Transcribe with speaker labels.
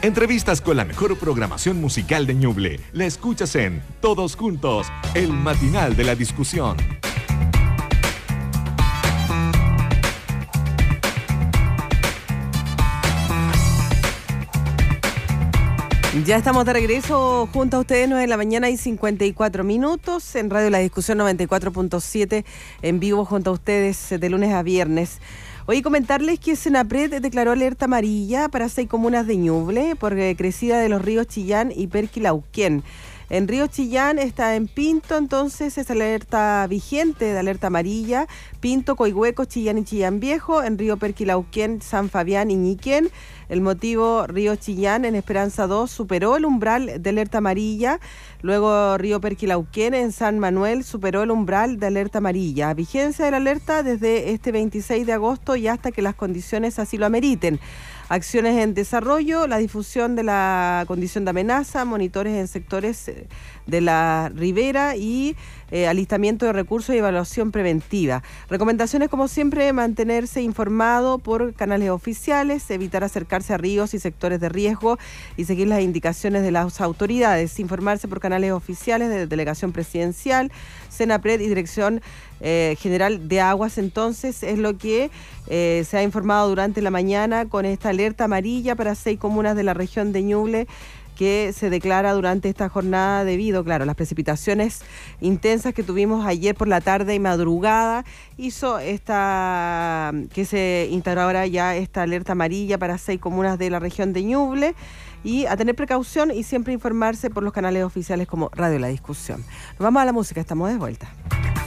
Speaker 1: Entrevistas con la mejor programación musical de Ñuble. La escuchas en Todos Juntos, el matinal de la discusión.
Speaker 2: Ya estamos de regreso junto a ustedes, 9 de la mañana y 54 minutos, en Radio La Discusión 94.7, en vivo junto a ustedes de lunes a viernes. Hoy comentarles que Senapred declaró alerta amarilla para 6 comunas de Ñuble por crecida de los ríos Chillán y Perquilauquén. En Río Chillán está en Pinto, entonces es alerta vigente de alerta amarilla. Pinto, Coihueco, Chillán y Chillán Viejo. En Río Perquilauquén, San Fabián y Ñiquén. El motivo, Río Chillán en Esperanza 2 superó el umbral de alerta amarilla. Luego Río Perquilauquén en San Manuel superó el umbral de alerta amarilla. Vigencia de la alerta desde este 26 de agosto y hasta que las condiciones así lo ameriten. Acciones en desarrollo, la difusión de la condición de amenaza, monitores en sectores de la ribera y alistamiento de recursos y evaluación preventiva. Recomendaciones, como siempre, mantenerse informado por canales oficiales, evitar acercarse a ríos y sectores de riesgo y seguir las indicaciones de las autoridades, informarse por canales oficiales de Delegación Presidencial, Senapred y Dirección General de Aguas. Entonces es lo que se ha informado durante la mañana con esta alerta amarilla para 6 comunas de la región de Ñuble que se declara durante esta jornada debido, claro, a las precipitaciones intensas que tuvimos ayer por la tarde y madrugada. Hizo que se instaurara ya esta alerta amarilla para 6 comunas de la región de Ñuble. Y a tener precaución y siempre informarse por los canales oficiales como Radio La Discusión. Nos vamos a la música, estamos de vuelta.